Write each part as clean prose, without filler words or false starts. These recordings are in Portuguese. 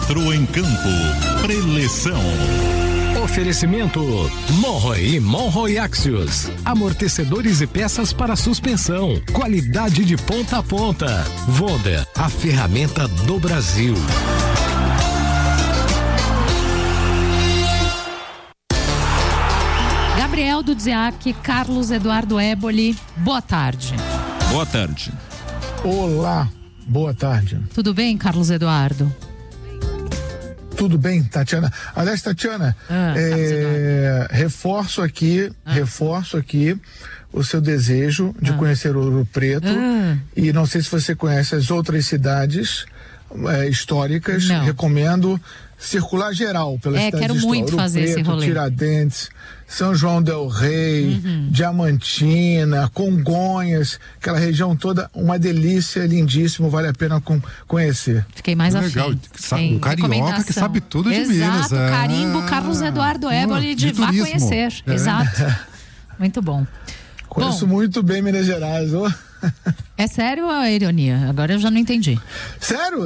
Entrou em campo. Preleção. Oferecimento Monroe e Monroe Axios. Amortecedores e peças para suspensão. Qualidade de ponta a ponta. Voda, a ferramenta do Brasil. Gabriel Dudziak, Carlos Eduardo Éboli, boa tarde. Boa tarde. Olá, boa tarde. Tudo bem, Carlos Eduardo? Tudo bem, Tatiana. Aliás, Tatiana, reforço aqui o seu desejo de conhecer Ouro Preto. E não sei se você conhece as outras cidades históricas. Não. Recomendo circular geral pela cidade. Quero muito Ouro fazer Preto, esse rolê. Tiradentes, São João del Rei, Diamantina, Congonhas, aquela região toda, uma delícia, lindíssimo, vale a pena conhecer. Fiquei mais afim. Legal, um carioca que sabe tudo de Minas. Exato, carimbo Carlos Eduardo Éboli de vá conhecer. Exato. Muito bom. Conheço muito bem Minas Gerais. É sério ou é ironia? Agora eu já não entendi. Sério.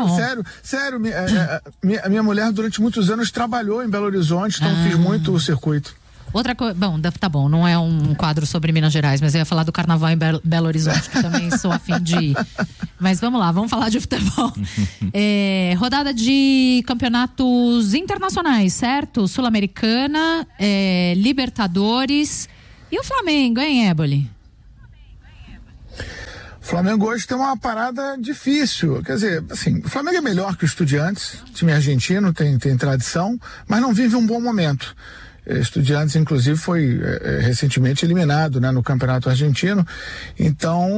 Minha mulher durante muitos anos trabalhou em Belo Horizonte, então fiz muito o circuito. Outra coisa, bom, tá bom, não é um quadro sobre Minas Gerais, mas eu ia falar do carnaval em Belo Horizonte, que também sou a fim de ir. Mas vamos lá, vamos falar de futebol. Rodada de campeonatos internacionais, certo? Sul-Americana, Libertadores. E o Flamengo, hein, Éboli? O Flamengo hoje tem uma parada difícil. Quer dizer, assim, o Flamengo é melhor que o Estudiantes, time argentino, tem tradição, mas não vive um bom momento. Estudiantes, inclusive, foi recentemente eliminado, né, no Campeonato Argentino. Então,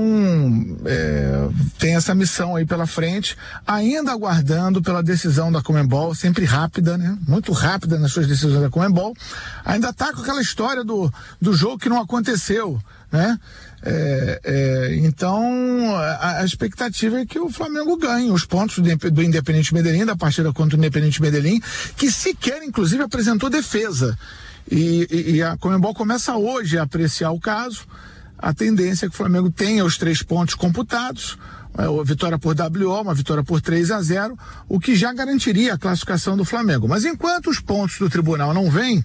tem essa missão aí pela frente, ainda aguardando pela decisão da Conmebol, sempre rápida, né? Muito rápida nas suas decisões da Conmebol. Ainda tá com aquela história do jogo que não aconteceu, né? Então a expectativa é que o Flamengo ganhe os pontos do Independiente Medellín, da partida contra o Independiente Medellín, que sequer inclusive apresentou defesa, e a Conmebol começa hoje a apreciar o caso. A tendência é que o Flamengo tenha os 3 pontos computados, uma vitória por WO, uma vitória por 3-0, o que já garantiria a classificação do Flamengo. Mas enquanto os pontos do tribunal não vêm,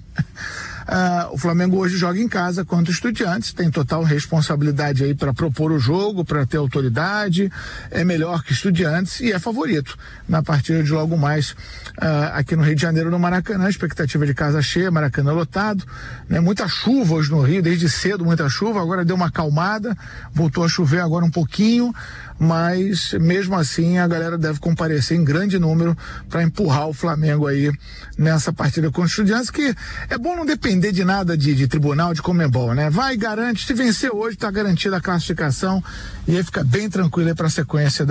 o Flamengo hoje joga em casa contra o Estudiantes, tem total responsabilidade aí para propor o jogo, para ter autoridade, é melhor que Estudiantes e é favorito na partida de logo mais aqui no Rio de Janeiro, no Maracanã. Expectativa de casa cheia, Maracanã lotado, né? Muita chuva hoje no Rio, desde cedo muita chuva, agora deu uma acalmada, voltou a chover agora um pouquinho, mas mesmo assim a galera deve comparecer em grande número para empurrar o Flamengo aí nessa partida contra o Estudiantes, que é bom não depender de nada de tribunal, de Conmebol, né? Vai, garante, se vencer hoje tá garantida a classificação e aí fica bem tranquilo aí para a sequência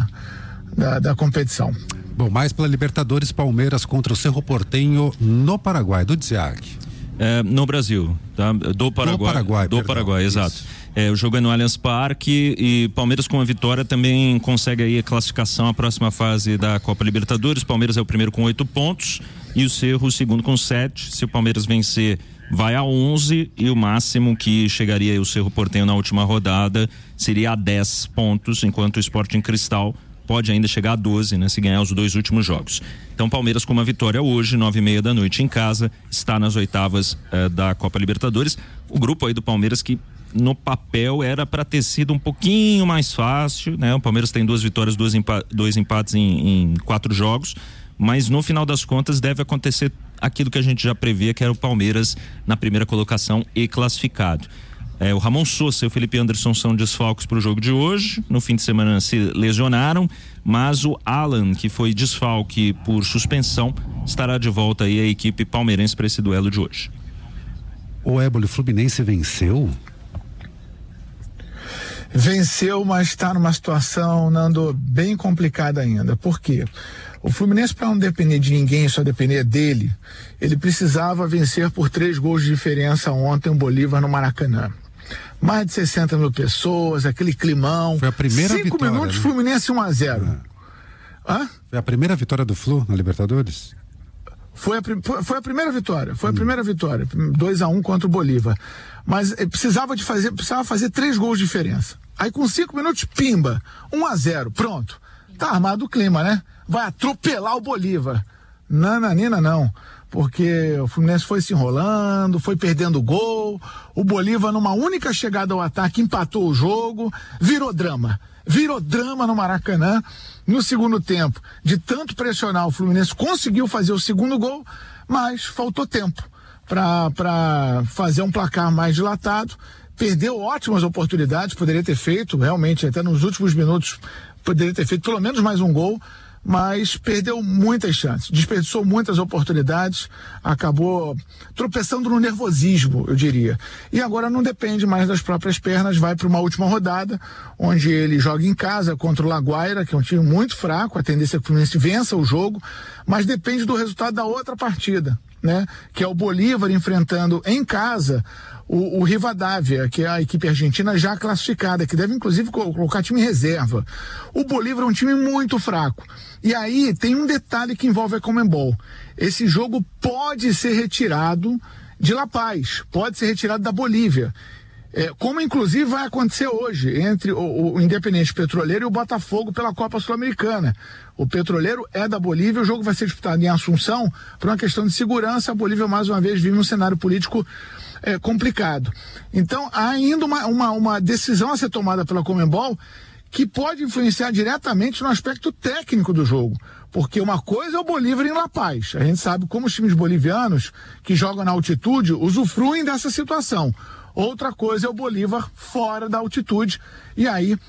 da competição. Bom, mais pela Libertadores, Palmeiras contra o Cerro Porteño no Paraguai, do Dziak. No Brasil, tá? Do Paraguai, exato. O jogo é no Allianz Parque e Palmeiras com a vitória também consegue aí a classificação à próxima fase da Copa Libertadores. Palmeiras é o primeiro com 8 pontos e o Cerro o segundo com 7. Se o Palmeiras vencer, vai a 11 e o máximo que chegaria aí o Cerro Porteño na última rodada seria a 10 pontos, enquanto o Sporting Cristal pode ainda chegar a 12, né, se ganhar os 2 últimos jogos. Então Palmeiras com uma vitória hoje, 9:30 da noite em casa, está nas oitavas da Copa Libertadores. O grupo aí do Palmeiras que no papel era para ter sido um pouquinho mais fácil, né? O Palmeiras tem 2 vitórias, 2 empates em 4 jogos, mas no final das contas deve acontecer aquilo que a gente já previa, que era o Palmeiras na primeira colocação e classificado. O Ramon Sousa e o Felipe Anderson são desfalques para o jogo de hoje. No fim de semana se lesionaram, mas o Alan, que foi desfalque por suspensão, estará de volta aí à equipe palmeirense para esse duelo de hoje. O Éboli, Fluminense venceu? Venceu, mas está numa situação, Nando, bem complicada ainda. Por quê? O Fluminense, para não depender de ninguém, só depender dele, ele precisava vencer por 3 gols de diferença ontem o Bolívar no Maracanã. Mais de 60 mil pessoas, aquele climão. Foi a primeira 5 vitória, minutos, né? Fluminense 1-0. Foi a primeira vitória do Flu na Libertadores? Foi a primeira vitória. Foi a primeira vitória. 2-1 contra o Bolívar. Mas precisava fazer 3 gols de diferença. Aí com 5 minutos, pimba, 1-0, pronto. tá armado o clima, né? Vai atropelar o Bolívar. Nananina não, porque o Fluminense foi se enrolando, foi perdendo gol, o Bolívar numa única chegada ao ataque empatou o jogo, virou drama no Maracanã. No segundo tempo, de tanto pressionar, o Fluminense conseguiu fazer o segundo gol, mas faltou tempo para fazer um placar mais dilatado. Perdeu ótimas oportunidades, poderia ter feito, realmente, até nos últimos minutos, poderia ter feito pelo menos mais um gol, mas perdeu muitas chances, desperdiçou muitas oportunidades, acabou tropeçando no nervosismo, eu diria. E agora não depende mais das próprias pernas, vai para uma última rodada, onde ele joga em casa contra o Laguaira, que é um time muito fraco, a tendência é que o Fluminense vença o jogo, mas depende do resultado da outra partida, né? Que é o Bolívar enfrentando em casa o Rivadavia, que é a equipe argentina já classificada, que deve inclusive colocar time em reserva. O Bolívar é um time muito fraco. E aí tem um detalhe que envolve a Conmebol. Esse jogo pode ser retirado de La Paz, pode ser retirado da Bolívia. Como inclusive vai acontecer hoje entre o Independente Petroleiro e o Botafogo pela Copa Sul-Americana. O Petroleiro é da Bolívia, o jogo vai ser disputado em Assunção por uma questão de segurança. A Bolívia mais uma vez vive um cenário político complicado. Então há ainda uma decisão a ser tomada pela Conmebol que pode influenciar diretamente no aspecto técnico do jogo. Porque uma coisa é o Bolívar em La Paz. A gente sabe como os times bolivianos que jogam na altitude usufruem dessa situação. Outra coisa é o Bolívar fora da altitude. E aí